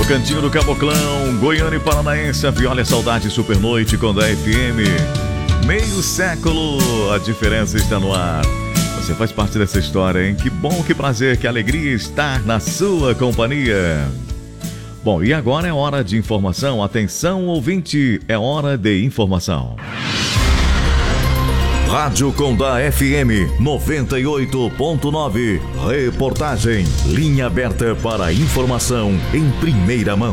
Cantinho do Caboclão, Goiânia e Paranaense, a Viola Saudade Super Noite com da FM. Meio século, a diferença está no ar. Você faz parte dessa história, hein? Que bom, que prazer, que alegria estar na sua companhia. Bom, e agora é hora de informação. Atenção, ouvinte, é hora de informação. Rádio Condá FM 98.9. Reportagem. Linha aberta para informação em primeira mão.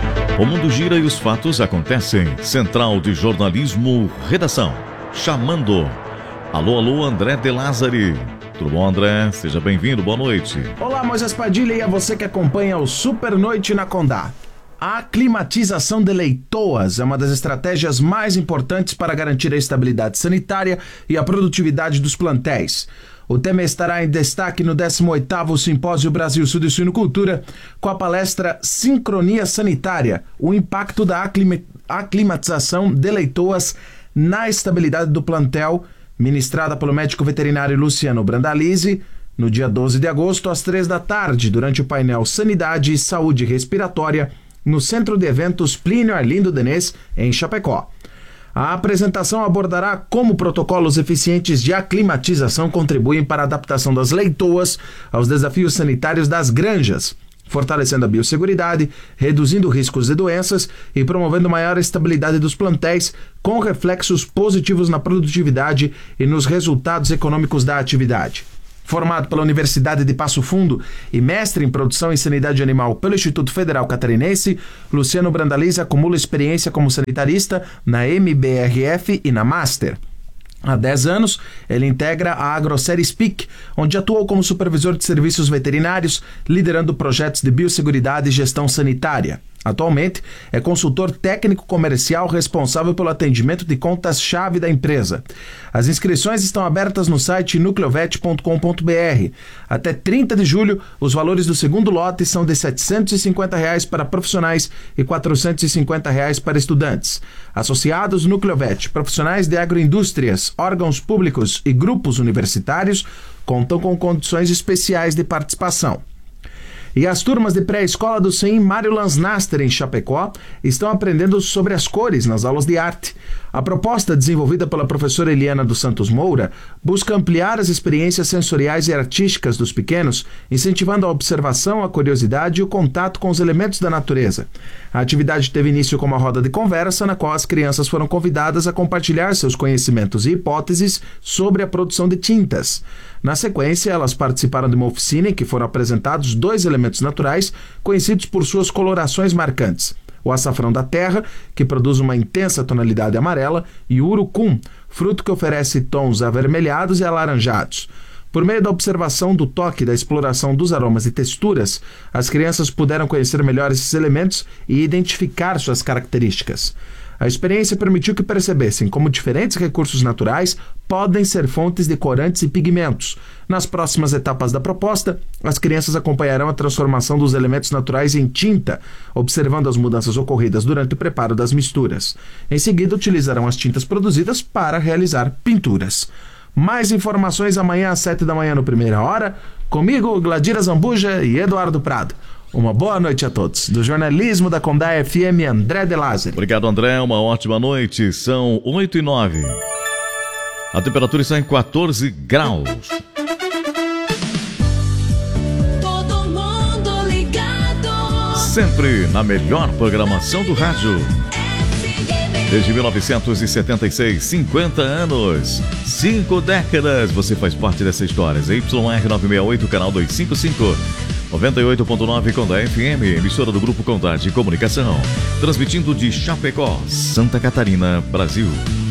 O mundo gira e os fatos acontecem. Central de Jornalismo, redação. Chamando. Alô, alô, André de Lázari. Tudo bom, André? Seja bem-vindo, boa noite. Olá, Moisés Padilha, e a você que acompanha o Super Noite na Condá. A climatização de leitoas é uma das estratégias mais importantes para garantir a estabilidade sanitária e a produtividade dos plantéis. O tema estará em destaque no 18º Simpósio Brasil Sul de Suinocultura, com a palestra Sincronia Sanitária, o impacto da aclimatização de leitoas na estabilidade do plantel, ministrada pelo médico veterinário Luciano Brandalize, no dia 12 de agosto, às 3 da tarde, durante o painel Sanidade e Saúde Respiratória, no Centro de Eventos Plínio Arlindo Denez, em Chapecó. A apresentação abordará como protocolos eficientes de aclimatização contribuem para a adaptação das leitoas aos desafios sanitários das granjas, fortalecendo a biosseguridade, reduzindo riscos de doenças e promovendo maior estabilidade dos plantéis, com reflexos positivos na produtividade e nos resultados econômicos da atividade. Formado pela Universidade de Passo Fundo e mestre em produção e sanidade animal pelo Instituto Federal Catarinense, Luciano Brandalize acumula experiência como sanitarista na MBRF e na Master. Há 10 anos, ele integra a AgroSéries PIC, onde atuou como supervisor de serviços veterinários, liderando projetos de biosseguridade e gestão sanitária. Atualmente, é consultor técnico comercial responsável pelo atendimento de contas-chave da empresa. As inscrições estão abertas no site nucleovet.com.br. Até 30 de julho, os valores do segundo lote são de R$ 750 para profissionais e R$ 450 para estudantes. Associados Nucleovet, profissionais de agroindústrias, órgãos públicos e grupos universitários contam com condições especiais de participação. E as turmas de pré-escola do CEIM Mário Lansnaster, em Chapecó, estão aprendendo sobre as cores nas aulas de arte. A proposta, desenvolvida pela professora Eliana dos Santos Moura, busca ampliar as experiências sensoriais e artísticas dos pequenos, incentivando a observação, a curiosidade e o contato com os elementos da natureza. A atividade teve início com uma roda de conversa, na qual as crianças foram convidadas a compartilhar seus conhecimentos e hipóteses sobre a produção de tintas. Na sequência, elas participaram de uma oficina em que foram apresentados 2 elementos naturais conhecidos por suas colorações marcantes: o açafrão da terra, que produz uma intensa tonalidade amarela, e o urucum, fruto que oferece tons avermelhados e alaranjados. Por meio da observação do toque e da exploração dos aromas e texturas, as crianças puderam conhecer melhor esses elementos e identificar suas características. A experiência permitiu que percebessem como diferentes recursos naturais podem ser fontes de corantes e pigmentos. Nas próximas etapas da proposta, as crianças acompanharão a transformação dos elementos naturais em tinta, observando as mudanças ocorridas durante o preparo das misturas. Em seguida, utilizarão as tintas produzidas para realizar pinturas. Mais informações amanhã às 7 da manhã no Primeira Hora, comigo, Gladira Zambuja e Eduardo Prado. Uma boa noite a todos. Do jornalismo da Condá FM, André de Lázari. Obrigado, André. Uma ótima noite. São 8h09. A temperatura está em 14 graus. Todo mundo ligado. Sempre na melhor programação do rádio. Desde 1976, 50 anos, 5 décadas. Você faz parte dessa história. ZYR968, canal 255. 98.9 Condá FM, emissora do Grupo Condá de Comunicação, transmitindo de Chapecó, Santa Catarina, Brasil.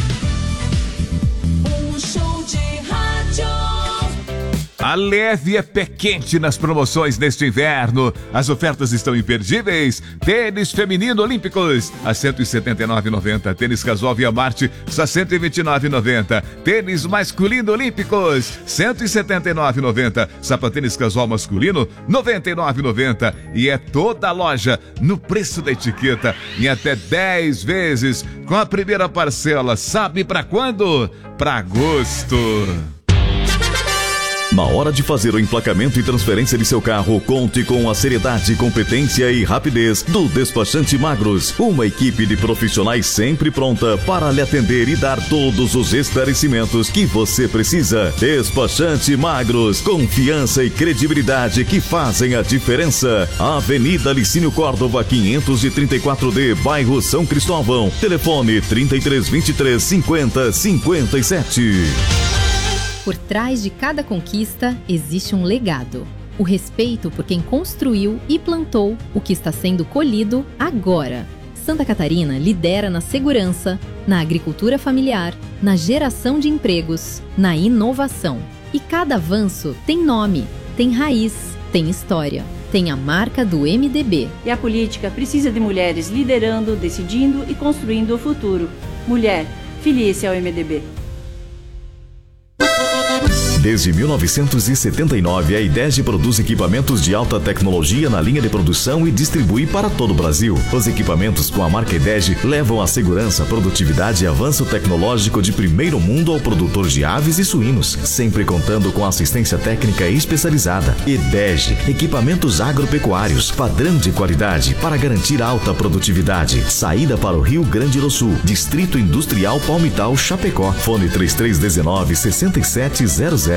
Show de rádio. A leve é pé quente nas promoções neste inverno. As ofertas estão imperdíveis. Tênis feminino olímpicos a R$ 179,90. Tênis casual Via Marte só R$ 129,90. Tênis masculino olímpicos R$ 179,90. Sapatênis casual masculino R$ 99,90. E é toda a loja no preço da etiqueta em até 10 vezes com a primeira parcela. Sabe para quando? Para agosto. Na hora de fazer o emplacamento e transferência de seu carro, conte com a seriedade, competência e rapidez do Despachante Magros. Uma equipe de profissionais sempre pronta para lhe atender e dar todos os esclarecimentos que você precisa. Despachante Magros, confiança e credibilidade que fazem a diferença. Avenida Licínio Córdova, 534D, bairro São Cristóvão. Telefone 3323 50 57. Por trás de cada conquista existe um legado. O respeito por quem construiu e plantou o que está sendo colhido agora. Santa Catarina lidera na segurança, na agricultura familiar, na geração de empregos, na inovação. E cada avanço tem nome, tem raiz, tem história, tem a marca do MDB. E a política precisa de mulheres liderando, decidindo e construindo o futuro. Mulher, filie-se ao MDB. Desde 1979, a IDEG produz equipamentos de alta tecnologia na linha de produção e distribui para todo o Brasil. Os equipamentos com a marca IDEG levam a segurança, produtividade e avanço tecnológico de primeiro mundo ao produtor de aves e suínos, sempre contando com assistência técnica especializada. IDEG, equipamentos agropecuários, padrão de qualidade para garantir alta produtividade. Saída para o Rio Grande do Sul, Distrito Industrial Palmital, Chapecó. Fone 3319-6700.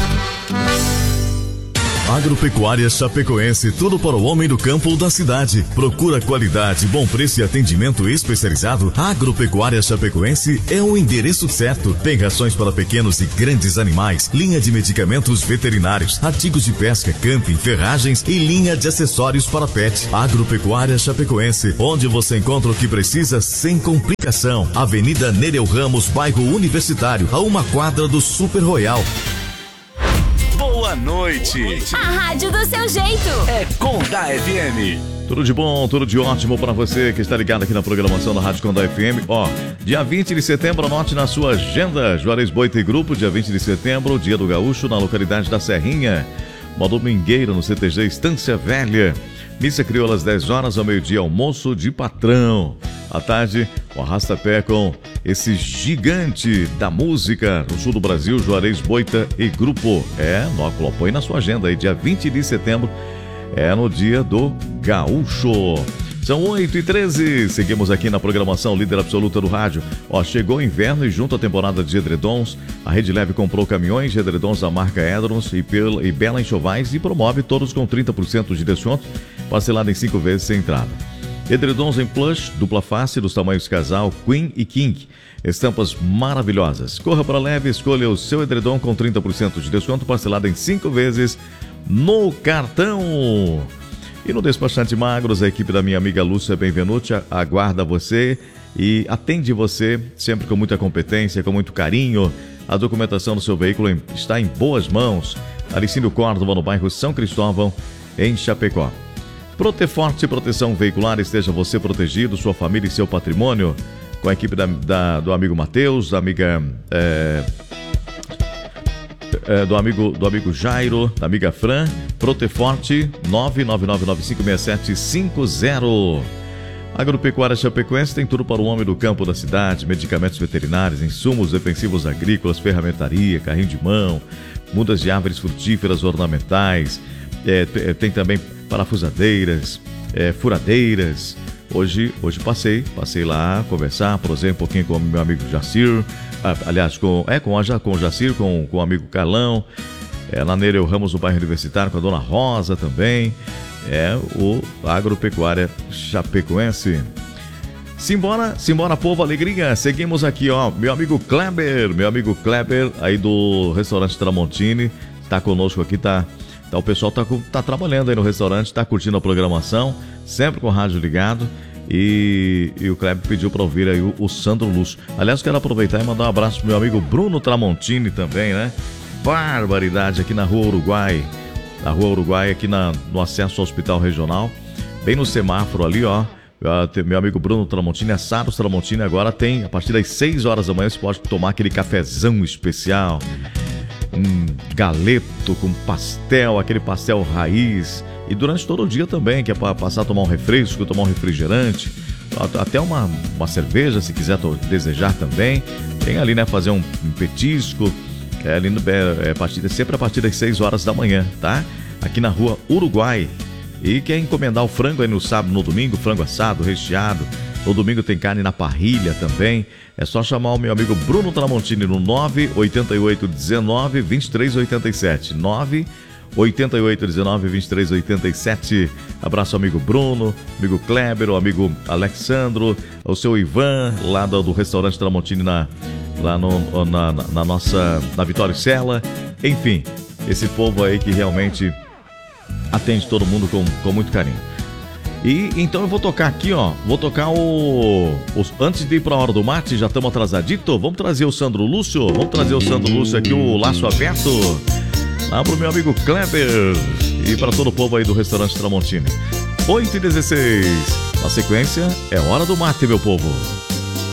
Agropecuária Chapecoense, tudo para o homem do campo ou da cidade. Procura qualidade, bom preço e atendimento especializado? Agropecuária Chapecoense é o endereço certo. Tem rações para pequenos e grandes animais, linha de medicamentos veterinários, artigos de pesca, camping, ferragens e linha de acessórios para pet. Agropecuária Chapecoense, onde você encontra o que precisa sem complicação. Avenida Nereu Ramos, bairro Universitário, a uma quadra do Super Royal. Boa noite. A rádio do seu jeito. É Condá FM. Tudo de bom, tudo de ótimo para você que está ligado aqui na programação da Rádio Condá FM. Ó, dia 20 de setembro, anote na sua agenda. Juarez Boita e Grupo, dia 20 de setembro, Dia do Gaúcho, na localidade da Serrinha. Uma domingueira no CTG Estância Velha. Missa crioula às 10 horas, ao meio-dia, almoço de patrão. À tarde, o arrasta-pé com esse gigante da música no sul do Brasil, Juarez Boita e Grupo. Põe na sua agenda aí, dia 20 de setembro, no dia do Gaúcho. São 8h13, seguimos aqui na programação líder absoluta do rádio. Ó, chegou o inverno e junto à temporada de edredons, a Rede Leve comprou caminhões de edredons da marca Edrons e Bela Enxovais e promove todos com 30% de desconto, parcelado em 5 vezes sem entrada. Edredons em plush, dupla face, dos tamanhos casal, queen e king. Estampas maravilhosas. Corra para Leve, escolha o seu edredom com 30% de desconto, parcelado em 5 vezes no cartão. E no Despachante Magros, a equipe da minha amiga Lúcia Benvenuti aguarda você e atende você sempre com muita competência, com muito carinho. A documentação do seu veículo está em boas mãos. Licínio Córdova, no bairro São Cristóvão, em Chapecó. Proteforte Proteção Veicular, esteja você protegido, sua família e seu patrimônio. Com a equipe do amigo Matheus, da amiga... do amigo Jairo, da amiga Fran. Proteforte 999956750. Agropecuária Chapecoense tem tudo para o homem do campo da cidade: medicamentos veterinários, insumos defensivos agrícolas, ferramentaria, carrinho de mão, mudas de árvores frutíferas ornamentais, tem também parafusadeiras, furadeiras. Hoje passei lá conversar, prosei um pouquinho com o meu amigo Jacir, aliás, com o Jacir, com o amigo Carlão, lá Nereu Ramos, no bairro Universitário, com a dona Rosa também, o Agropecuária Chapecoense. Simbora, povo, alegria. Seguimos aqui, ó, meu amigo Kleber aí do restaurante Tramontini, tá conosco aqui, o pessoal tá trabalhando aí no restaurante, tá curtindo a programação, sempre com o rádio ligado. E o Kleber pediu para ouvir aí o Sandro Lúcio. Aliás, quero aproveitar e mandar um abraço pro meu amigo Bruno Tramontini também, né? Barbaridade, aqui na Rua Uruguai. Na Rua Uruguai, aqui no acesso ao Hospital Regional, bem no semáforo ali, ó. Meu amigo Bruno Tramontini, assados Tramontini, agora tem, a partir das 6 horas da manhã, você pode tomar aquele cafezão especial. Galeto com pastel, aquele pastel raiz. E durante todo o dia também, que é para passar a tomar um refresco, tomar um refrigerante, até uma cerveja, se quiser desejar também. Tem ali, né, fazer um petisco, ali no, sempre a partir das 6 horas da manhã, tá? Aqui na rua Uruguai. E quer encomendar o frango aí no sábado, no domingo, frango assado, recheado. No domingo tem carne na parrilha também. É só chamar o meu amigo Bruno Tramontini no 98819-2387. 98819-2387. Abraço, amigo Bruno, amigo Kleber, o amigo Alexandro, o seu Ivan, lá do restaurante Tramontini na Vitória e Sela. Enfim, esse povo aí que realmente atende todo mundo com muito carinho. E então eu vou tocar aqui, ó. Vou tocar antes de ir pra hora do mate, já estamos atrasadito. Vamos trazer o Sandro Lúcio. Vamos trazer o Sandro Lúcio aqui, o Laço Aberto. Lá pro meu amigo Kleber. E para todo o povo aí do restaurante Tramontini. 8h16. Na sequência, é hora do mate, meu povo.